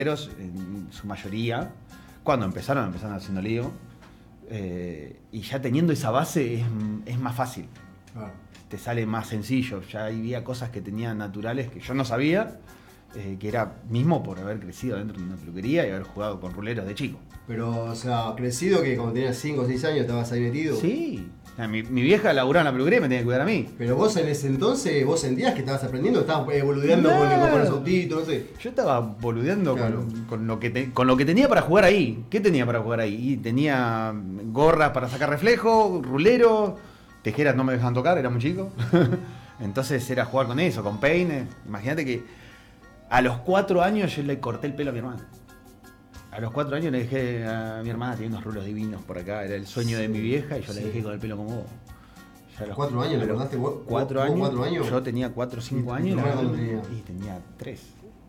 en su mayoría, cuando empezaron haciendo lío. Y ya teniendo esa base es más fácil. Claro. Te sale más sencillo. Ya había cosas que tenía naturales que yo no sabía, que era mismo por haber crecido dentro de una peluquería y haber jugado con ruleros de chico. Pero, o sea, crecido que cuando tenías 5 o 6 años estabas ahí metido. Sí. O sea, mi vieja laburaba en la peluquería y me tenía que cuidar a mí. Pero vos en ese entonces, vos sentías que estabas aprendiendo, estabas boludeando con los autitos, no sé. Yo estaba boludeando Claro. con lo que tenía para jugar ahí. ¿Qué tenía para jugar ahí? Y tenía gorras para sacar reflejo, rulero, tijeras no me dejaban tocar, era muy chico. Entonces era jugar con eso, con peines. Imagínate que a los 4 años yo le corté el pelo a mi hermana. A los 4 años le dejé a mi hermana, tenía unos rulos divinos por acá, era el sueño de mi vieja y yo le dejé con el pelo como vos. Ya a los 4 años, ¿le cortaste vos? 4 ¿Vos años, 4 años? yo tenía 4 o 5 años. ¿Y tu hermana cuánto tenía? Y tenía 3.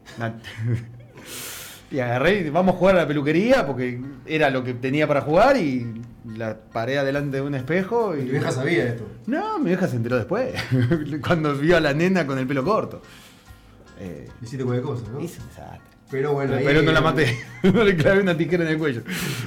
Y agarré y vamos a jugar a la peluquería porque era lo que tenía para jugar y la paré adelante de un espejo. ¿Y tu vieja sabía esto? No, mi vieja se enteró después, cuando vio a la nena con el pelo corto. Hiciste cualquier cosa, ¿no? Hice un desastre. Pero bueno, ahí... Pero no la maté, no le clavé una tijera en el cuello.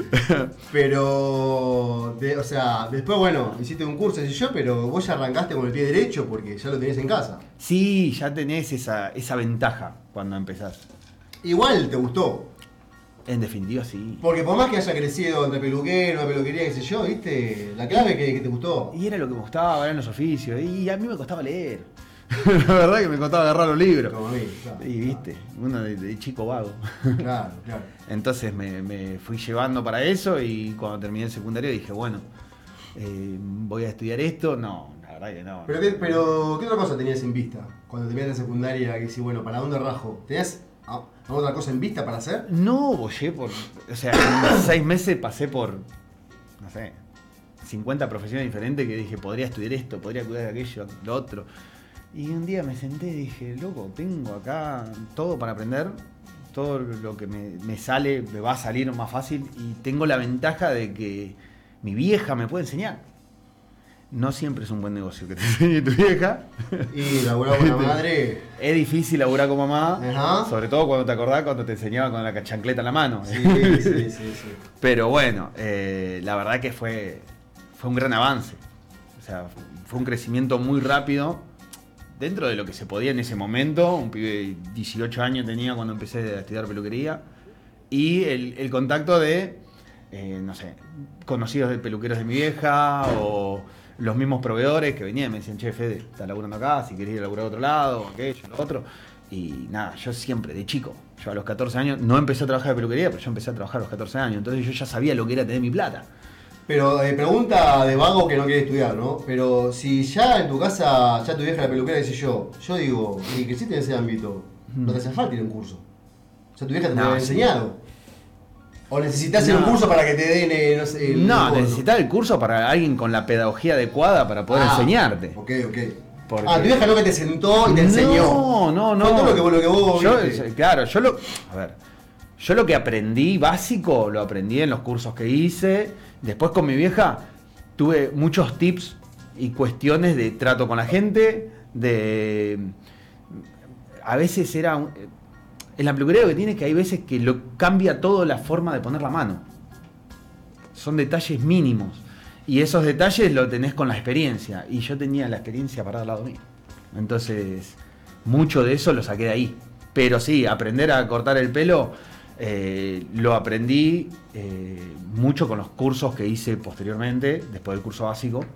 Pero, o sea, después, bueno, hiciste un curso, yo, pero vos ya arrancaste con el pie derecho porque ya lo tenés en casa. Sí, ya tenés esa ventaja cuando empezás. Igual te gustó. En definitiva, sí. Porque por más que haya crecido entre peluquero, una peluquería, qué sé yo, viste, la clave es que te gustó. Y era lo que me gustaba, eran los oficios. Y a mí me costaba leer. La verdad que me costaba agarrar los libros. Como a mí, claro. Y viste, uno de chico vago. Claro, claro. Entonces me fui llevando para eso y cuando terminé el secundario dije, bueno, voy a estudiar esto. No, la verdad que no. Pero ¿qué otra cosa tenías en vista cuando terminaste la secundaria? Que decís, bueno, ¿para dónde rajo? ¿Tenías otra cosa en vista para hacer? No, bollé por... O sea, en 6 meses pasé por, no sé, 50 profesiones diferentes que dije, podría estudiar esto, podría cuidar aquello, lo otro. Y un día me senté y dije, loco, tengo acá todo para aprender, todo lo que me sale, me va a salir más fácil y tengo la ventaja de que mi vieja me puede enseñar. No siempre es un buen negocio que te enseñe tu vieja. Y laburar con la madre. Es difícil laburar con mamá, Ajá. sobre todo cuando te acordás cuando te enseñaba con la chancleta en la mano. Sí. Pero bueno, la verdad que fue un gran avance. O sea, fue un crecimiento muy rápido dentro de lo que se podía en ese momento. Un pibe de 18 años tenía cuando empecé a estudiar peluquería. Y el contacto de, no sé, conocidos de peluqueros de mi vieja o los mismos proveedores que venían y me decían, che, Fede, estás laburando acá, si querés ir a laburar a otro lado, aquello, lo otro. Y nada, yo siempre, de chico, yo a los 14 años, no empecé a trabajar de peluquería, pero yo empecé a trabajar a los 14 años, entonces yo ya sabía lo que era tener mi plata. Pero pregunta de vago que no quiere estudiar, ¿no? Pero si ya en tu casa, ya tu vieja la peluquera, dice yo digo, y creciste en ese ámbito, no te hace falta ir a un curso. O sea, tu vieja te lo había enseñado. ¿O necesitas hacer un curso para que te den, no sé, necesitas el curso para alguien con la pedagogía adecuada para poder enseñarte. Ok. Porque... tu vieja no que te sentó y te enseñó. No. Fue todo lo que vos viste. Claro, yo lo que aprendí básico, lo aprendí en los cursos que hice. Después con mi vieja tuve muchos tips y cuestiones de trato con la gente, a veces era... En la peluquería lo que tiene es que hay veces que cambia todo la forma de poner la mano. Son detalles mínimos. Y esos detalles lo tenés con la experiencia. Y yo tenía la experiencia para al lado mío. Entonces, mucho de eso lo saqué de ahí. Pero sí, aprender a cortar el pelo lo aprendí mucho con los cursos que hice posteriormente, después del curso básico,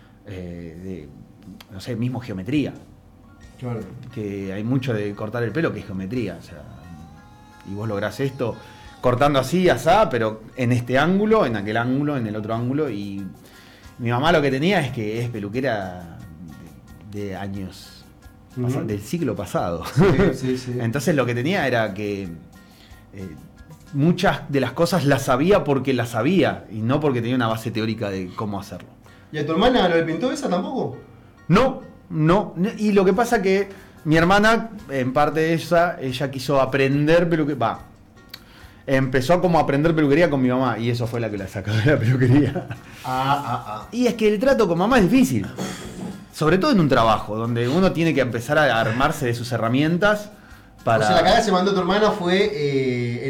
no sé, mismo geometría. Claro. Que hay mucho de cortar el pelo que es geometría, o sea, y vos lográs esto cortando así, asá, pero en este ángulo, en aquel ángulo, en el otro ángulo. Y mi mamá lo que tenía es que es peluquera de años, del siglo pasado. Sí. Entonces lo que tenía era que muchas de las cosas las sabía porque las sabía y no porque tenía una base teórica de cómo hacerlo. ¿Y a tu hermana lo pintó esa tampoco? No, y lo que pasa que mi hermana, en parte de ella quiso aprender peluquería, empezó como a aprender peluquería con mi mamá y eso fue la que la sacó de la peluquería. Y es que el trato con mamá es difícil, sobre todo en un trabajo, donde uno tiene que empezar a armarse de sus herramientas para... O sea, la cagada que se mandó tu hermana fue